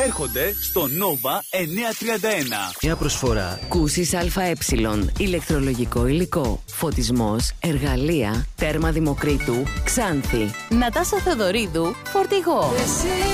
έρχονται στο Nova 931. Μια προσφορά. Κούσης ΑΕ. Ηλεκτρολογικό υλικό. Φωτισμός. Εργαλεία. Τέρμα Δημοκρίτου. Ξάνθη. Νατάσα Θεοδωρίδου. Φορτηγό.